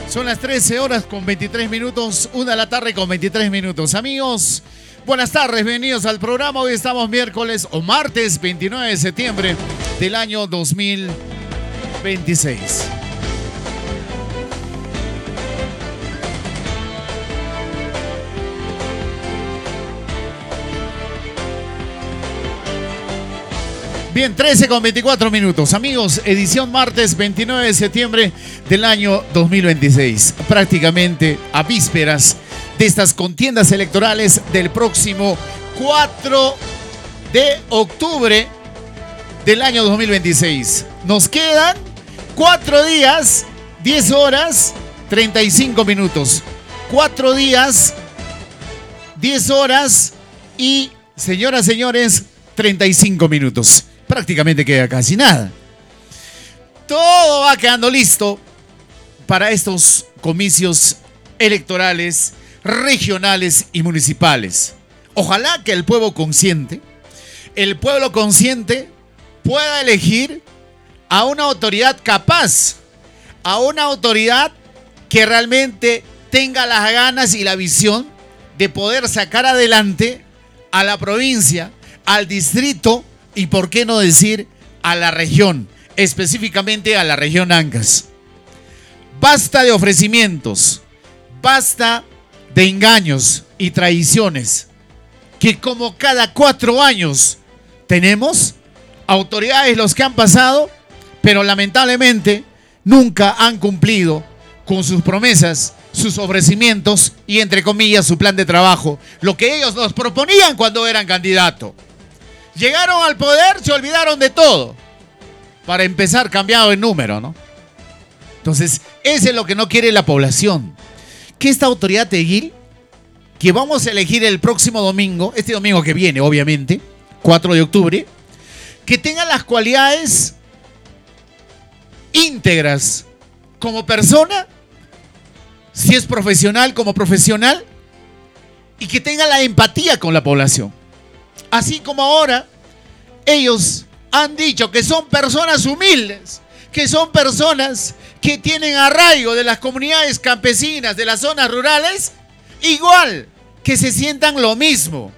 Son las 13 horas con 23 minutos, 1 de la tarde con 23 minutos. Amigos, buenas tardes, bienvenidos al programa. Hoy estamos miércoles o martes 29 de septiembre del año 2026. Bien, 13 con 24 minutos. Amigos, edición martes 29 de septiembre del año 2026. Prácticamente a vísperas de estas contiendas electorales del próximo 4 de octubre del año 2026. Nos quedan 4 días, 10 horas, 35 minutos. 4 días, 10 horas y, señoras, señores, 35 minutos. Prácticamente queda casi nada. Todo va quedando listo para estos comicios electorales, regionales y municipales. Ojalá que el pueblo consciente pueda elegir a una autoridad capaz, a una autoridad que realmente tenga las ganas y la visión de poder sacar adelante a la provincia, al distrito y, por qué no decir, a la región, específicamente a la región Ancash. Basta de ofrecimientos, basta de engaños y traiciones, que como cada 4 años tenemos autoridades los que han pasado, pero lamentablemente nunca han cumplido con sus promesas, sus ofrecimientos y, entre comillas, su plan de trabajo, lo que ellos nos proponían cuando eran candidatos. Llegaron al poder, se olvidaron de todo. Para empezar, cambiado el número, ¿no? Entonces, eso es lo que no quiere la población. Que esta autoridad edil, que vamos a elegir el próximo domingo, este domingo que viene, obviamente, 4 de octubre, que tenga las cualidades íntegras como persona, si es profesional como profesional, y que tenga la empatía con la población. Así como ahora ellos han dicho que son personas humildes, que son personas que tienen arraigo de las comunidades campesinas, de las zonas rurales, igual que se sientan lo mismo.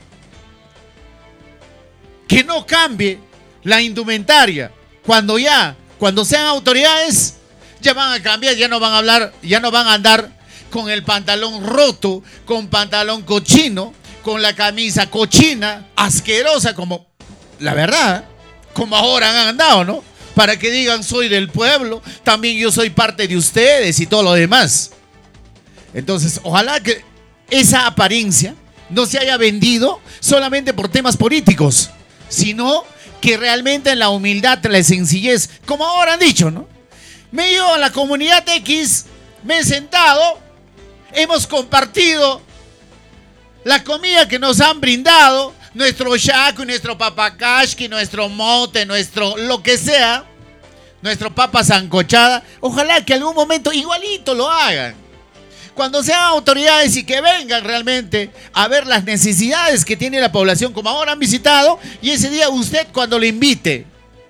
Que no cambie la indumentaria. Cuando sean autoridades, ya van a cambiar, ya no van a hablar, ya no van a andar con el pantalón roto, con pantalón cochino, con la camisa cochina, asquerosa, como la verdad, como ahora han andado, ¿no? Para que digan, soy del pueblo, también yo soy parte de ustedes y todo lo demás. Entonces, ojalá que esa apariencia no se haya vendido solamente por temas políticos, sino que realmente en la humildad, la sencillez, como ahora han dicho, ¿no? Me he ido a la comunidad X, me he sentado, hemos compartido la comida que nos han brindado, nuestro chaco, nuestro papacashki, nuestro mote, nuestro lo que sea, nuestro papa sancochada. Ojalá que algún momento igualito lo hagan. Cuando sean autoridades y que vengan realmente a ver las necesidades que tiene la población, como ahora han visitado, y ese día usted cuando le invite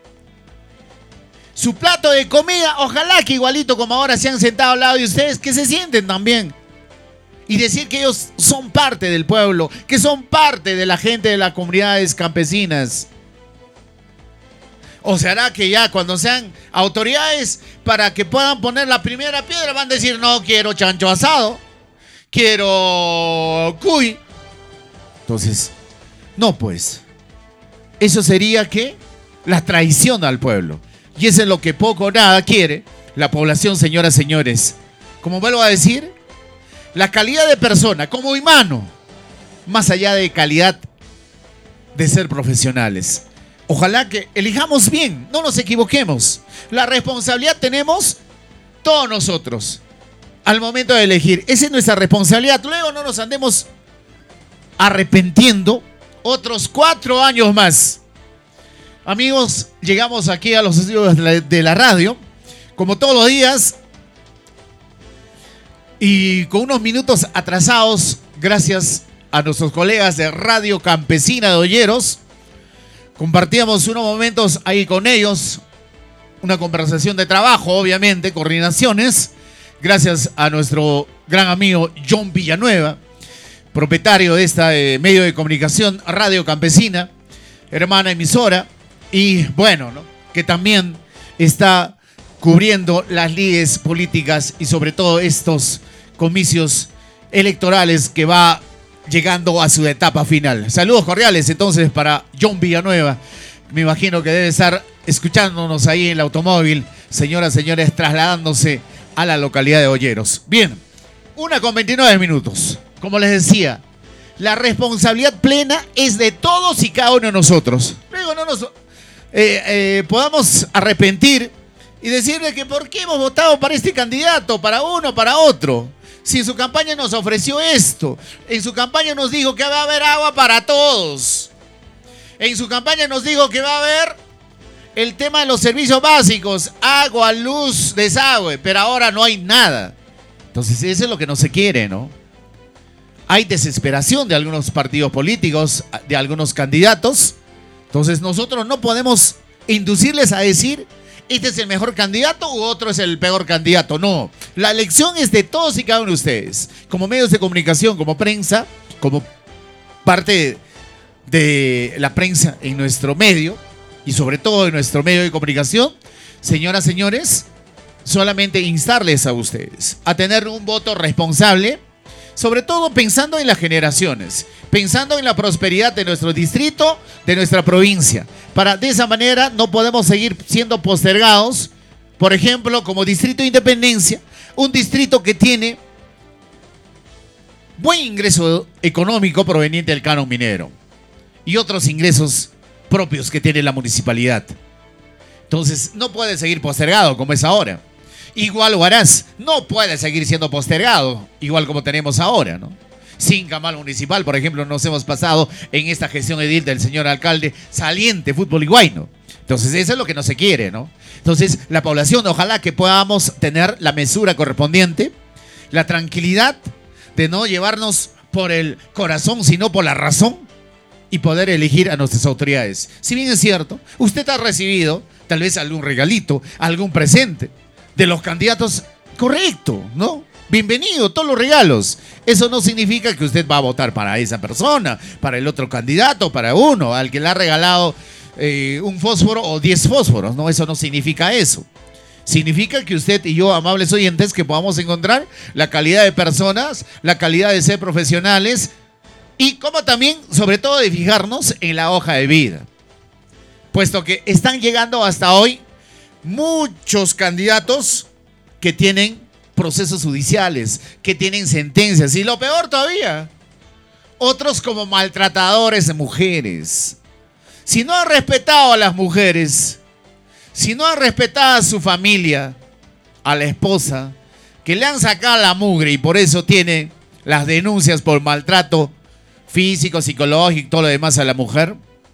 su plato de comida, ojalá que igualito como ahora se han sentado al lado de ustedes, que se sienten también. Y decir que ellos son parte del pueblo, que son parte de la gente de las comunidades campesinas. ¿O será que ya cuando sean autoridades para que puedan poner la primera piedra van a decir, no, quiero chancho asado, quiero cuy? Entonces, no pues. Eso sería que la traición al pueblo. Y eso es lo que poco o nada quiere la población, señoras y señores. Como vuelvo a decir, la calidad de persona como humano, más allá de calidad de ser profesionales. Ojalá que elijamos bien, no nos equivoquemos. La responsabilidad tenemos todos nosotros al momento de elegir. Esa es nuestra responsabilidad. Luego no nos andemos arrepintiendo otros 4 años más. Amigos, llegamos aquí a los estudios de la radio, como todos los días, y con unos minutos atrasados, gracias a nuestros colegas de Radio Campesina de Olleros. Compartíamos unos momentos ahí con ellos, una conversación de trabajo, obviamente, coordinaciones, gracias a nuestro gran amigo John Villanueva, propietario de esta medio de comunicación, Radio Campesina, hermana emisora, y bueno, ¿no?, que también está cubriendo las lides políticas y sobre todo estos comicios electorales que va llegando a su etapa final. Saludos cordiales entonces para John Villanueva. Me imagino que debe estar escuchándonos ahí en el automóvil, señoras, señores, trasladándose a la localidad de Olleros. Bien, 1:29. Como les decía, la responsabilidad plena es de todos y cada uno de nosotros. Luego no nos podamos arrepentir y decirle que por qué hemos votado para este candidato, para uno, para otro. Si en su campaña nos ofreció esto, en su campaña nos dijo que va a haber agua para todos, en su campaña nos dijo que va a haber el tema de los servicios básicos, agua, luz, desagüe, pero ahora no hay nada. Entonces eso es lo que no se quiere, ¿no? Hay desesperación de algunos partidos políticos, de algunos candidatos. Entonces nosotros no podemos inducirles a decir este es el mejor candidato u otro es el peor candidato. No, la elección es de todos y cada uno de ustedes. Como medios de comunicación, como prensa, como parte de la prensa en nuestro medio y sobre todo en nuestro medio de comunicación, señoras, señores, solamente instarles a ustedes a tener un voto responsable, sobre todo pensando en las generaciones, pensando en la prosperidad de nuestro distrito, de nuestra provincia. De esa manera no podemos seguir siendo postergados, por ejemplo, como Distrito de Independencia, un distrito que tiene buen ingreso económico proveniente del canon minero y otros ingresos propios que tiene la municipalidad. Entonces no puede seguir postergado como es ahora. Igual Huaraz no puede seguir siendo postergado, igual como tenemos ahora, ¿no? Sin camal municipal, por ejemplo, nos hemos pasado en esta gestión edil del señor alcalde saliente, fútbol iguayno. Entonces, eso es lo que no se quiere, ¿no? Entonces, la población, ojalá que podamos tener la mesura correspondiente, la tranquilidad de no llevarnos por el corazón, sino por la razón y poder elegir a nuestras autoridades. Si bien es cierto, usted ha recibido tal vez algún regalito, algún presente de los candidatos, correcto, ¿no? Bienvenido, todos los regalos. Eso no significa que usted va a votar para esa persona, para el otro candidato, para uno, al que le ha regalado un fósforo o 10 fósforos, ¿no? Eso no significa eso. Significa que usted y yo, amables oyentes, que podamos encontrar la calidad de personas, la calidad de ser profesionales y como también, sobre todo, de fijarnos en la hoja de vida. Puesto que están llegando hasta hoy muchos candidatos que tienen procesos judiciales, que tienen sentencias y lo peor todavía, otros como maltratadores de mujeres. Si no ha respetado a las mujeres, si no ha respetado a su familia, a la esposa, que le han sacado la mugre y por eso tiene las denuncias por maltrato físico, psicológico y todo lo demás a la mujer,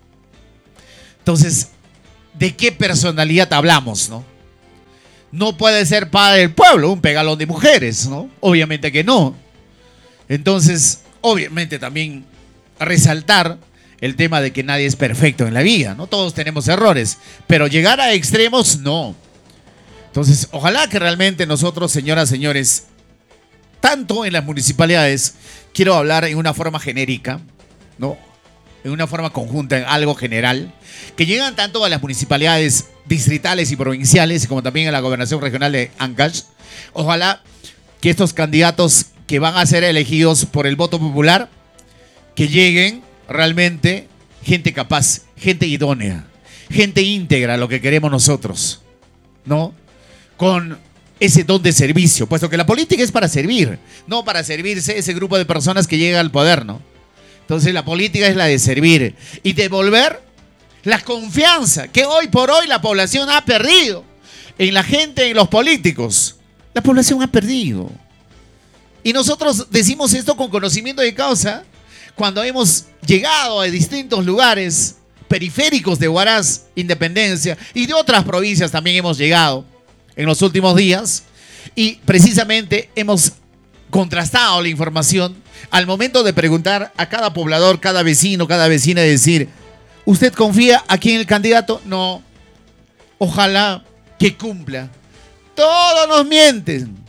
entonces, ¿de qué personalidad hablamos, no? No puede ser padre del pueblo, un pegalón de mujeres, ¿no? Obviamente que no. Entonces, obviamente también resaltar el tema de que nadie es perfecto en la vida, ¿no? Todos tenemos errores, pero llegar a extremos, no. Entonces, ojalá que realmente nosotros, señoras, señores, tanto en las municipalidades, quiero hablar en una forma genérica, ¿no? En una forma conjunta, en algo general, que llegan tanto a las municipalidades distritales y provinciales, como también a la gobernación regional de Ancash. Ojalá que estos candidatos que van a ser elegidos por el voto popular, que lleguen realmente gente capaz, gente idónea, gente íntegra, lo que queremos nosotros, ¿no? Con ese don de servicio, puesto que la política es para servir, no para servirse ese grupo de personas que llega al poder, ¿no? Entonces la política es la de servir y devolver la confianza que hoy por hoy la población ha perdido en la gente, en los políticos. La población ha perdido. Y nosotros decimos esto con conocimiento de causa cuando hemos llegado a distintos lugares periféricos de Huaraz, Independencia y de otras provincias también hemos llegado en los últimos días y precisamente hemos contrastado la información al momento de preguntar a cada poblador, cada vecino, cada vecina y decir, ¿usted confía aquí en el candidato? No. Ojalá que cumpla. Todos nos mienten.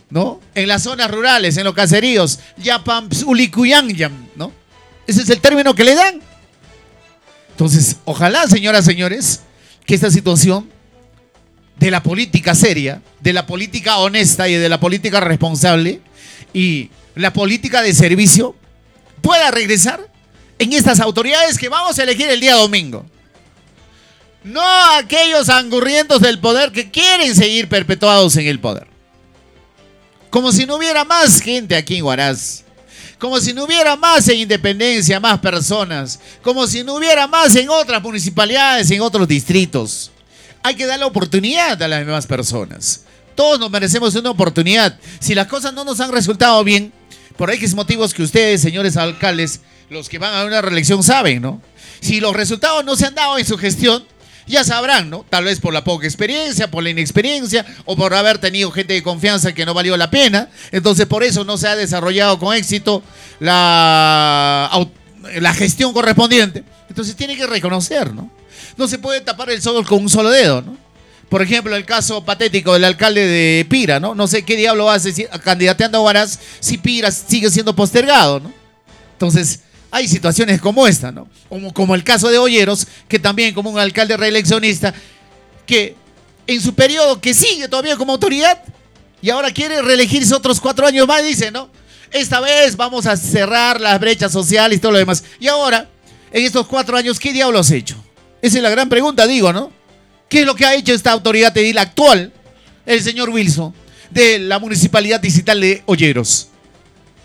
¿no? En las zonas rurales, en los caseríos, yapam ulicuyanyam, ¿no? Ese es el término que le dan. Entonces, ojalá, señoras, señores, que esta situación de la política seria, de la política honesta y de la política responsable y la política de servicio pueda regresar en estas autoridades que vamos a elegir el día domingo. No aquellos angurrientos del poder que quieren seguir perpetuados en el poder. Como si no hubiera más gente aquí en Huaraz. Como si no hubiera más en Independencia, más personas. Como si no hubiera más en otras municipalidades, en otros distritos. Hay que dar la oportunidad a las demás personas. Todos nos merecemos una oportunidad. Si las cosas no nos han resultado bien, por X motivos que ustedes, señores alcaldes, los que van a una reelección saben, ¿no? Si los resultados no se han dado en su gestión, ya sabrán, ¿no? Tal vez por la poca experiencia, por la inexperiencia o por haber tenido gente de confianza que no valió la pena. Entonces, por eso no se ha desarrollado con éxito la gestión correspondiente. Entonces, tiene que reconocer, ¿no? No se puede tapar el sol con un solo dedo, ¿no? Por ejemplo, el caso patético del alcalde de Pira, ¿no? No sé qué diablo hace candidateando a Huaraz si Pira sigue siendo postergado, ¿no? Entonces, hay situaciones como esta, ¿no? Como el caso de Olleros, que también como un alcalde reeleccionista, que en su periodo que sigue todavía como autoridad y ahora quiere reelegirse otros 4 años más, dice, ¿no? Esta vez vamos a cerrar las brechas sociales y todo lo demás. Y ahora, en estos 4 años, ¿qué diablo has hecho? Esa es la gran pregunta, digo, ¿no? ¿Qué es lo que ha hecho esta autoridad edil actual, el señor Wilson, de la municipalidad distrital de Olleros?